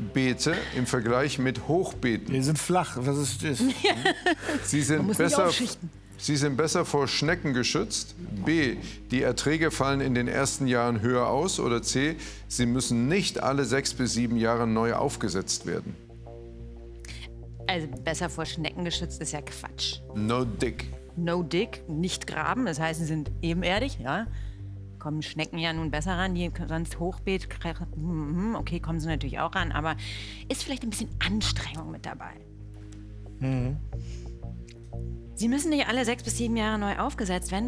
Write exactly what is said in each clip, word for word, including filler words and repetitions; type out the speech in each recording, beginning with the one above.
Beete im Vergleich mit Hochbeeten? Die sind flach. Was ist das? Sie sind besser, Sie sind besser vor Schnecken geschützt. B. Die Erträge fallen in den ersten Jahren höher aus. Oder C. Sie müssen nicht alle sechs bis sieben Jahre neu aufgesetzt werden. Also besser vor Schnecken geschützt ist ja Quatsch. No dick. No dick, nicht graben, das heißt, sie sind ebenerdig, ja. Kommen Schnecken ja nun besser ran, die sonst Hochbeet, okay, kommen sie natürlich auch ran, aber ist vielleicht ein bisschen Anstrengung mit dabei. Mhm. Sie müssen nicht alle sechs bis sieben Jahre neu aufgesetzt werden.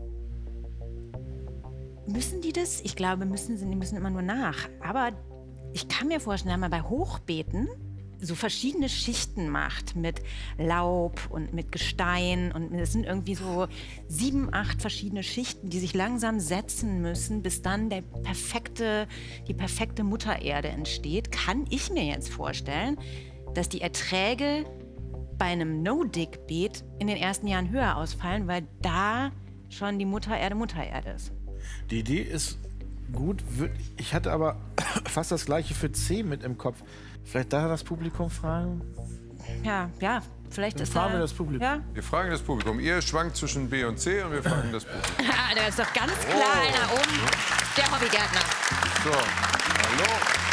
Müssen die das? Ich glaube, müssen sie, die müssen immer nur nach. Aber ich kann mir vorstellen, wenn man bei Hochbeeten so verschiedene Schichten macht mit Laub und mit Gestein und es sind irgendwie so sieben, acht verschiedene Schichten, die sich langsam setzen müssen, bis dann der perfekte, die perfekte Muttererde entsteht, kann ich mir jetzt vorstellen, dass die Erträge bei einem No-Dick-Beet in den ersten Jahren höher ausfallen, weil da schon die Muttererde Muttererde ist. Die Idee ist gut. Ich hatte aber fast das Gleiche für C mit im Kopf. Vielleicht da das Publikum fragen? Ja, ja, vielleicht Dann ist fragen da... wir das Publikum. Ja? Wir fragen das Publikum. Ihr schwankt zwischen B und C und wir fragen das Publikum. Ja, der ist doch ganz klar Oh. einer oben, der Hobbygärtner. So, hallo.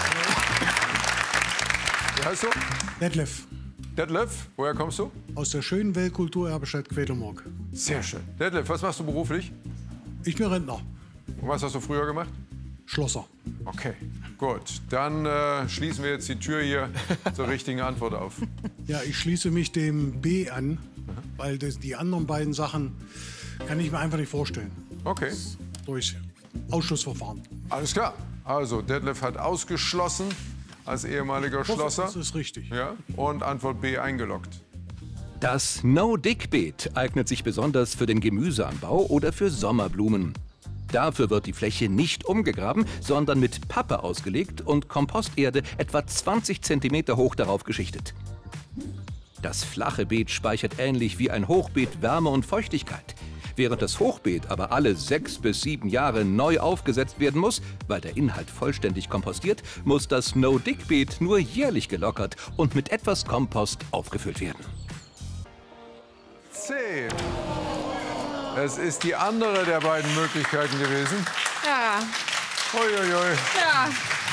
Wie heißt du? Detlef, Detlef, woher kommst du? aus der schönen Weltkulturerbe-Stadt Quedlinburg. Sehr schön. Detlef, was machst du beruflich? Ich bin Rentner, Und was hast du früher gemacht? Schlosser. Okay, gut. Dann äh, schließen wir jetzt die Tür hier zur richtigen Antwort auf. Ja, ich schließe mich dem B an, weil das, die anderen beiden Sachen kann ich mir einfach nicht vorstellen. Okay, Durch Ausschussverfahren. alles klar. Also, Detlef hat ausgeschlossen als ehemaliger Ich hoffe, Schlosser. das ist richtig. Ja, und Antwort B eingeloggt. Das No-Dick-Beet eignet sich besonders für den Gemüseanbau oder für Sommerblumen. Dafür wird die Fläche nicht umgegraben, sondern mit Pappe ausgelegt und Komposterde etwa zwanzig Zentimeter hoch darauf geschichtet. Das flache Beet speichert ähnlich wie ein Hochbeet Wärme und Feuchtigkeit. Während das Hochbeet aber alle sechs bis sieben Jahre neu aufgesetzt werden muss, weil der Inhalt vollständig kompostiert, muss das No-Dick-Beet nur jährlich gelockert und mit etwas Kompost aufgefüllt werden. C. Es ist die andere der beiden Möglichkeiten gewesen. Ja, Uiuiui. ja.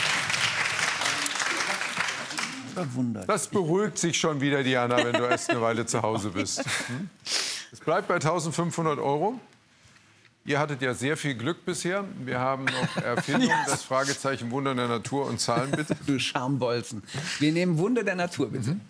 Verwundert. Das beruhigt sich schon wieder, Diana, wenn du erst eine Weile zu Hause bist. Hm? Es bleibt bei eintausendfünfhundert Euro. Ihr hattet ja sehr viel Glück bisher. Wir haben noch Erfindung, das Fragezeichen Wunder der Natur und Zahlen, bitte. Du Schambolzen. Wir nehmen Wunder der Natur, bitte. Mhm.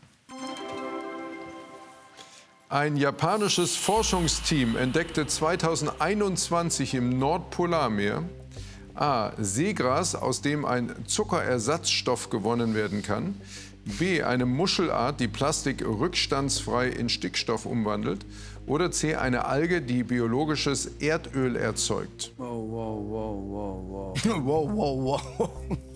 Ein japanisches Forschungsteam entdeckte zweitausendeinundzwanzig im Nordpolarmeer A. Seegras, aus dem ein Zuckerersatzstoff gewonnen werden kann. B. Eine Muschelart, die Plastik rückstandsfrei in Stickstoff umwandelt. Oder C. Eine Alge, die biologisches Erdöl erzeugt. Wow, wow, wow, wow, wow. Wow, wow, wow.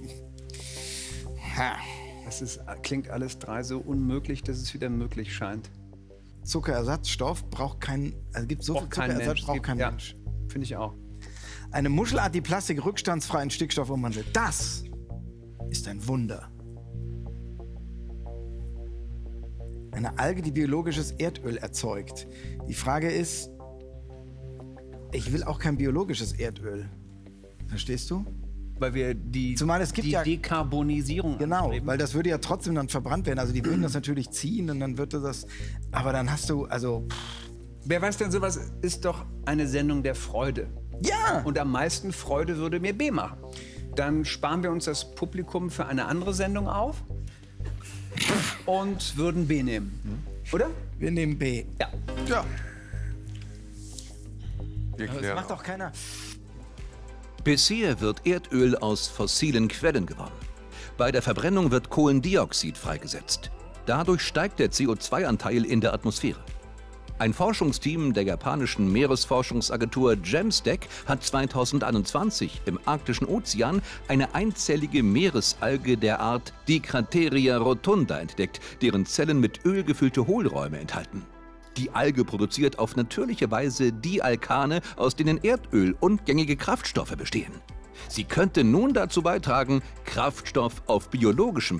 Ha. Das ist, klingt alles drei so unmöglich, dass es wieder möglich scheint. Zuckerersatzstoff braucht kein, also gibt so viel Braucht kein Zuckerersatz, Mensch. braucht kein Ja, Mensch. finde ich auch. Eine Muschelart, die Plastik rückstandsfrei in Stickstoff umwandelt. Das ist ein Wunder. Eine Alge, die biologisches Erdöl erzeugt. Die Frage ist, ich will auch kein biologisches Erdöl. Verstehst du? Weil wir die, Zumal es gibt die ja- Dekarbonisierung Genau, anstreben. weil das würde ja trotzdem dann verbrannt werden. Also die würden das natürlich ziehen und dann würde das, aber dann hast du, also, Wer weiß denn, sowas ist doch eine Sendung der Freude. ja! Und am meisten Freude würde mir B machen. Dann sparen wir uns das Publikum für eine andere Sendung auf und würden B nehmen. Oder? Wir nehmen B. Ja. Ja. Wir Das klären macht auf. doch keiner. Bisher wird Erdöl aus fossilen Quellen gewonnen. Bei der Verbrennung wird Kohlendioxid freigesetzt. Dadurch steigt der C O zwei Anteil in der Atmosphäre. Ein Forschungsteam der japanischen Meeresforschungsagentur JAMSTEC hat zweitausendeinundzwanzig im Arktischen Ozean eine einzellige Meeresalge der Art Dicrateria rotunda entdeckt, deren Zellen mit Öl gefüllte Hohlräume enthalten. Die Alge produziert auf natürliche Weise Dialkane, aus denen Erdöl und gängige Kraftstoffe bestehen. Sie könnte nun dazu beitragen, Kraftstoff auf biologischem